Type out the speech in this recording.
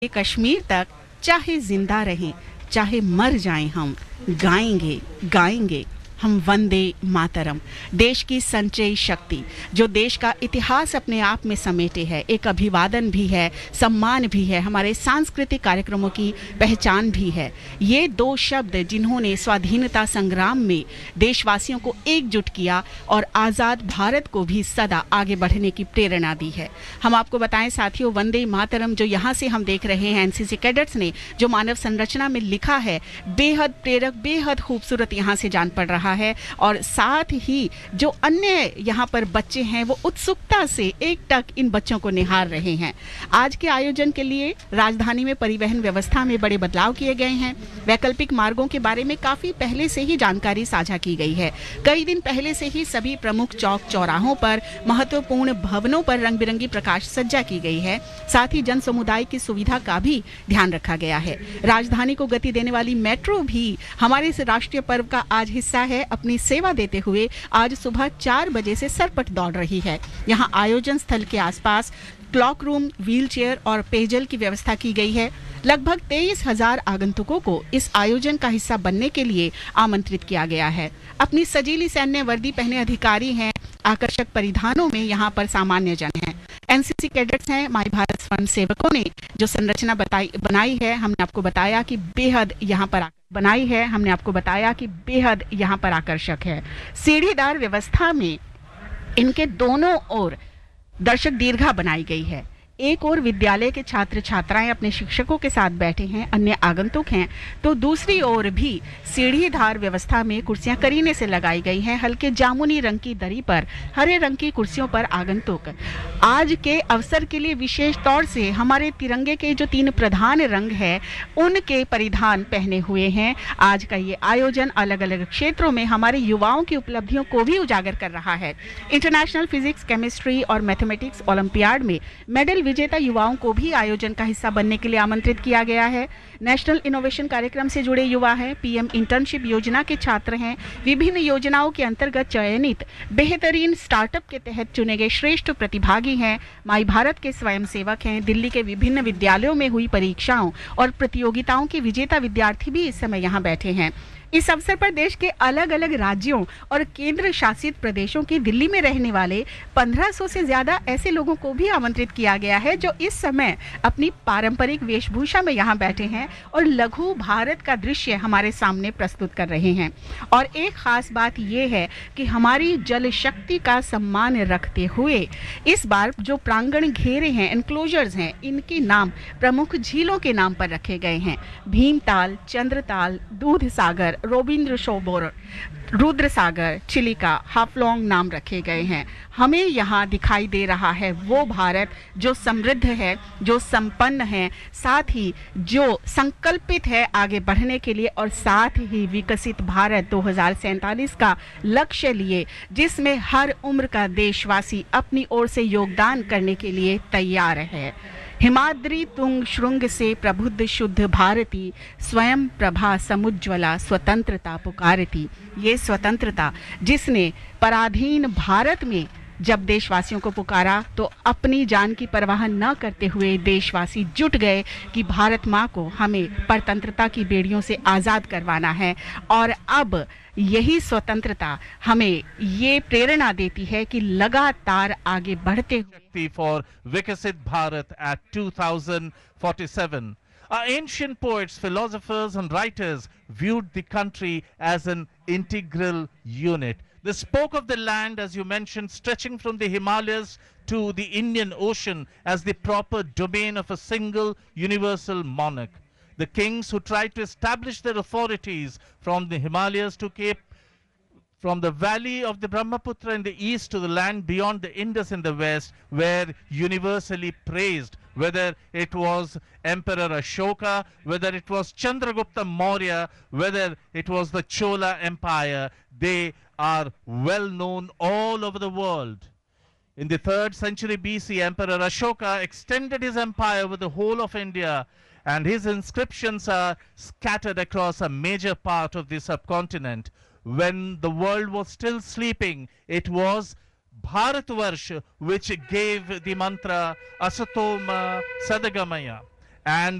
कश्मीर तक चाहे जिंदा रहें चाहे मर जाएं हम गाएंगे गाएंगे हम वंदे मातरम। देश की संचयी शक्ति जो देश का इतिहास अपने आप में समेटे है, एक अभिवादन भी है, सम्मान भी है, हमारे सांस्कृतिक कार्यक्रमों की पहचान भी है। ये दो शब्द जिन्होंने स्वाधीनता संग्राम में देशवासियों को एकजुट किया और आज़ाद भारत को भी सदा आगे बढ़ने की प्रेरणा दी है। हम आपको बताएं साथियों, वंदे मातरम जो यहाँ से हम देख रहे हैं, एनसीसी कैडेट्स ने जो मानव संरचना में लिखा है, बेहद प्रेरक, बेहद खूबसूरत यहाँ से जान पड़ रहा है। और साथ ही जो अन्य यहाँ पर बच्चे हैं वो उत्सुकता से एकटक इन बच्चों को निहार रहे हैं। आज के आयोजन के लिए राजधानी में परिवहन व्यवस्था में बड़े बदलाव किए गए हैं। वैकल्पिक मार्गों के बारे में काफी पहले से ही जानकारी साझा की गई है। कई दिन पहले से ही सभी प्रमुख चौक चौराहों पर, महत्वपूर्ण भवनों पर रंग बिरंगी प्रकाश सज्जा की गई है। साथ ही जन समुदाय की सुविधा का भी ध्यान रखा गया है। राजधानी को गति देने वाली मेट्रो भी हमारे इस राष्ट्रीय पर्व का आज हिस्सा है। अपनी सेवा देते हुए आज सुबह 4 बजे से सरपट दौड़ रही है। यहाँ आयोजन स्थल के आसपास क्लॉक रूम, व्हील चेयर और पेयजल की व्यवस्था की गई है। लगभग 23,000 आगंतुकों को इस आयोजन का हिस्सा बनने के लिए आमंत्रित किया गया है। अपनी सजीली सैन्य वर्दी पहने अधिकारी हैं, आकर्षक परिधानों में यहाँ पर सामान्य जन हैं। एनसीसी कैडेट्स हैं, माई भारत स्वयं सेवकों ने जो संरचना बनाई है, हमने आपको बताया कि बेहद यहाँ पर आकर्षक है। सीढ़ीदार व्यवस्था में इनके दोनों ओर दर्शक दीर्घा बनाई गई है। एक ओर विद्यालय के छात्र छात्राएं अपने शिक्षकों के साथ बैठे हैं, अन्य आगंतुक हैं, तो दूसरी ओर भी सीढ़ीदार व्यवस्था में कुर्सियां करीने से लगाई गई हैं। हल्के जामुनी रंग की दरी पर हरे रंग की कुर्सियों पर आगंतुक आज के अवसर के लिए विशेष तौर से हमारे तिरंगे के जो 3 प्रधान रंग है उनके परिधान पहने हुए हैं। आज का ये आयोजन अलग अलग क्षेत्रों में हमारे युवाओं की उपलब्धियों को भी उजागर कर रहा है। इंटरनेशनल फिजिक्स, केमिस्ट्री और मैथमेटिक्स ओलंपियाड में मेडल विजेता युवाओं को भी आयोजन का हिस्सा बनने के लिए आमंत्रित किया गया है। नेशनल इनोवेशन कार्यक्रम से जुड़े युवा हैं, पीएम इंटर्नशिप योजना के छात्र हैं, विभिन्न योजनाओं के अंतर्गत चयनित बेहतरीन स्टार्टअप के तहत चुने गए श्रेष्ठ प्रतिभागी हैं, माई भारत के स्वयंसेवक हैं, दिल्ली के विभिन्न विद्यालयों में हुई परीक्षाओं और प्रतियोगिताओं के विजेता विद्यार्थी भी इस समय यहाँ बैठे हैं। इस अवसर पर देश के अलग अलग राज्यों और केंद्र शासित प्रदेशों की दिल्ली में रहने वाले 1500 से ज्यादा ऐसे लोगों को भी आमंत्रित किया गया है जो इस समय अपनी पारंपरिक वेशभूषा में यहाँ बैठे हैं और लघु भारत का दृश्य हमारे सामने प्रस्तुत कर रहे हैं। और एक खास बात यह है कि हमारी जल शक्ति का सम्मान रखते हुए इस बार जो प्रांगण घेरे हैं, एनक्लोजर्स हैं, इनके नाम प्रमुख झीलों के नाम पर रखे गए हैं। भीमताल, चंद्रताल, दूध सागर, रोबिंद्र शोबोर, रुद्र सागर, चिलिका, हाफलोंग नाम रखे गए हैं। हमें यहाँ दिखाई दे रहा है वो भारत जो समृद्ध है, जो संपन्न है, साथ ही जो संकल्पित है आगे बढ़ने के लिए, और साथ ही विकसित भारत 2047 का लक्ष्य लिए, जिसमें हर उम्र का देशवासी अपनी ओर से योगदान करने के लिए तैयार है। हिमाद्री तुंग श्रृंग से प्रबुद्ध शुद्ध भारती, स्वयं प्रभा समुज्ज्वला स्वतंत्रता पुकारती। ये स्वतंत्रता जिसने पराधीन भारत में जब देशवासियों को पुकारा तो अपनी जान की परवाह न करते हुए देशवासी जुट गए कि भारत माँ को हमें परतंत्रता की बेड़ियों से आज़ाद करवाना है। और अब यही स्वतंत्रता हमें ये प्रेरणा देती है कि लगातार आगे बढ़ते हुए for Vikasit Bharat at 2047. Our ancient poets, philosophers and writers viewed the country as an integral unit. They spoke of the land, as you mentioned, stretching from the Himalayas to the Indian Ocean as the proper domain of a single universal monarch. The kings who tried to establish their authorities from the Himalayas to Cape, from the valley of the Brahmaputra in the east to the land beyond the Indus in the west, were universally praised. Whether it was Emperor Ashoka, whether it was Chandragupta Maurya, whether it was the Chola Empire, they are well known all over the world. In the 3rd century BC, Emperor Ashoka extended his empire over the whole of India, and his inscriptions are scattered across a major part of the subcontinent. When the world was still sleeping, it was Bharatvarsh which gave the mantra Asatoma Sadagamaya. and